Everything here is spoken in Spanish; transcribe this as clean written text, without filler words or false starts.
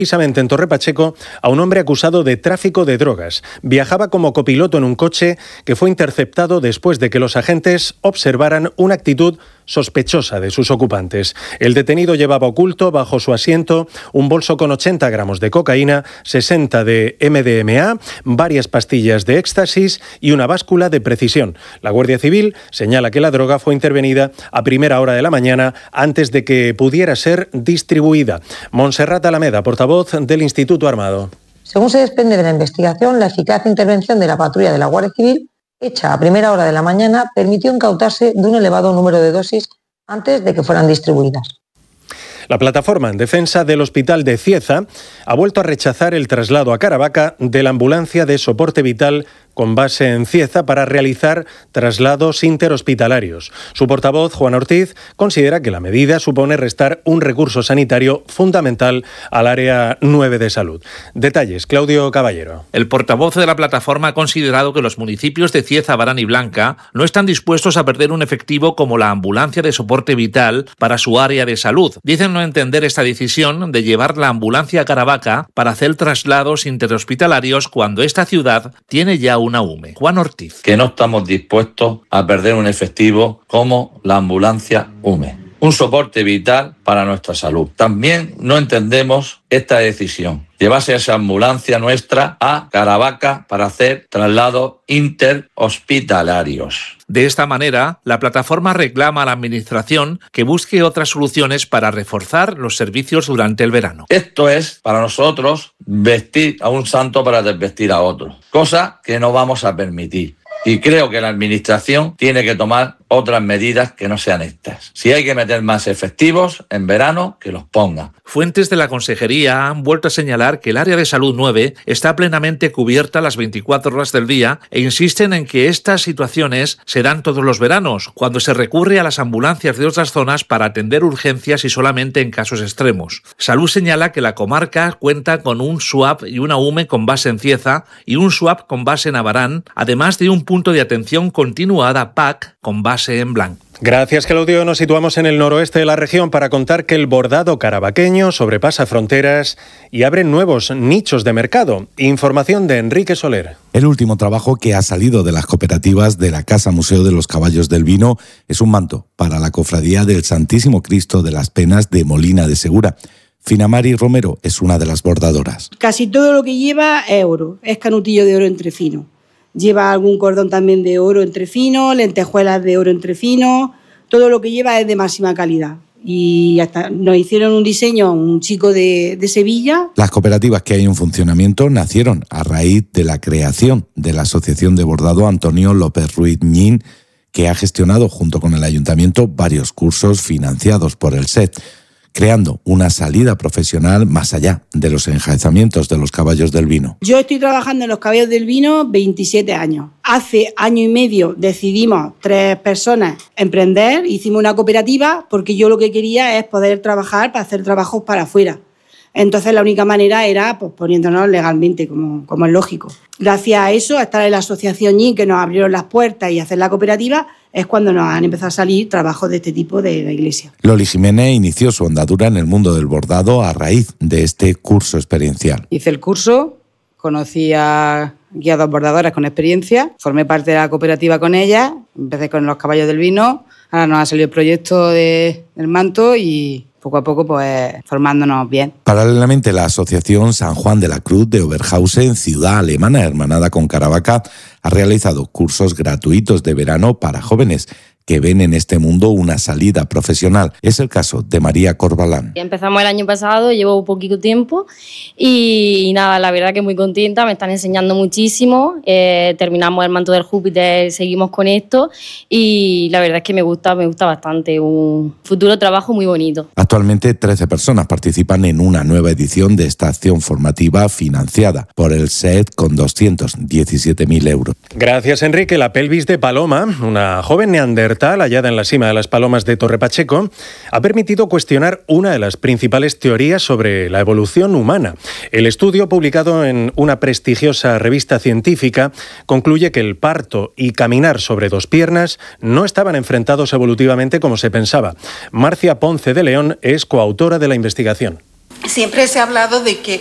Precisamente en Torre Pacheco a un hombre acusado de tráfico de drogas. Viajaba como copiloto en un coche que fue interceptado después de que los agentes observaran una actitud sospechosa de sus ocupantes. El detenido llevaba oculto bajo su asiento un bolso con 80 gramos de cocaína, 60 de MDMA, varias pastillas de éxtasis y una báscula de precisión. La Guardia Civil señala que la droga fue intervenida a primera hora de la mañana antes de que pudiera ser distribuida. Montserrat Alameda, portavoz del Instituto Armado. Según se desprende de la investigación, la eficaz intervención de la patrulla de la Guardia Civil, hecha a primera hora de la mañana, permitió incautarse de un elevado número de dosis antes de que fueran distribuidas. La plataforma en defensa del Hospital de Cieza ha vuelto a rechazar el traslado a Caravaca de la ambulancia de soporte vital con base en Cieza para realizar traslados interhospitalarios. Su portavoz, Juan Ortiz, considera que la medida supone restar un recurso sanitario fundamental al área 9 de salud. Detalles, Claudio Caballero. El portavoz de la plataforma ha considerado que los municipios de Cieza, Barán y Blanca no están dispuestos a perder un efectivo como la ambulancia de soporte vital para su área de salud. Dicen no entender esta decisión de llevar la ambulancia a Caravaca para hacer traslados interhospitalarios cuando esta ciudad tiene ya una UME. Juan Ortiz. Que no estamos dispuestos a perder un efectivo como la ambulancia UME. Un soporte vital para nuestra salud. También no entendemos esta decisión. Llevarse esa ambulancia nuestra a Caravaca para hacer traslados interhospitalarios. De esta manera, la plataforma reclama a la Administración que busque otras soluciones para reforzar los servicios durante el verano. Esto es, para nosotros, vestir a un santo para desvestir a otro, cosa que no vamos a permitir. Y creo que la Administración tiene que tomar otras medidas que no sean estas. Si hay que meter más efectivos en verano, que los ponga. Fuentes de la Consejería han vuelto a señalar que el área de salud 9 está plenamente cubierta las 24 horas del día e insisten en que estas situaciones se dan todos los veranos, cuando se recurre a las ambulancias de otras zonas para atender urgencias y solamente en casos extremos. Salud señala que la comarca cuenta con un SUAP y una UME con base en Cieza y un SUAP con base en Abarán, además de un punto de atención continuada PAC con base en Blanco. Gracias, Claudio. Nos situamos en el noroeste de la región para contar que el bordado caravaqueño sobrepasa fronteras y abre nuevos nichos de mercado. Información de Enrique Soler. El último trabajo que ha salido de las cooperativas de la Casa Museo de los Caballos del Vino es un manto para la Cofradía del Santísimo Cristo de las Penas de Molina de Segura. Finamari Romero es una de las bordadoras. Casi todo lo que lleva es oro, es canutillo de oro entrefino. Lleva algún cordón también de oro entrefino, lentejuelas de oro entrefino, todo lo que lleva es de máxima calidad. Y hasta nos hicieron un diseño un chico de Sevilla. Las cooperativas que hay en funcionamiento nacieron a raíz de la creación de la Asociación de Bordado Antonio López Ruiz Ñín, que ha gestionado junto con el Ayuntamiento varios cursos financiados por el SET, creando una salida profesional más allá de los enjaezamientos de los caballos del vino. Yo estoy trabajando en los caballos del vino 27 años. Hace año y medio decidimos 3 personas emprender, hicimos una cooperativa porque yo lo que quería es poder trabajar para hacer trabajos para afuera. Entonces la única manera era pues, poniéndonos legalmente, como es lógico. Gracias a eso, a estar en la asociación ñi, que nos abrieron las puertas y hacer la cooperativa, es cuando nos han empezado a salir trabajos de este tipo de la Iglesia. Loli Jiménez inició su andadura en el mundo del bordado a raíz de este curso experiencial. Hice el curso, conocí a guiadas bordadoras con experiencia, formé parte de la cooperativa con ellas, empecé con los caballos del vino, ahora nos ha salido el proyecto del manto y poco a poco pues formándonos bien. Paralelamente, la Asociación San Juan de la Cruz de Oberhausen, ciudad alemana hermanada con Caravaca, ha realizado cursos gratuitos de verano para jóvenes que ven en este mundo una salida profesional. Es el caso de María Corbalán. Empezamos el año pasado, llevo poquito tiempo y nada, la verdad que muy contenta, me están enseñando muchísimo, terminamos el manto del Júpiter, seguimos con esto y la verdad es que me gusta bastante, un futuro trabajo muy bonito. Actualmente 13 personas participan en una nueva edición de esta acción formativa financiada por el SET con 217.000 euros. Gracias, Enrique. La pelvis de Paloma, una joven neandertal hallada en la cima de las Palomas de Torre Pacheco, ha permitido cuestionar una de las principales teorías sobre la evolución humana. El estudio, publicado en una prestigiosa revista científica, concluye que el parto y caminar sobre 2 piernas no estaban enfrentados evolutivamente como se pensaba. Marcia Ponce de León es coautora de la investigación. siempre se ha hablado de que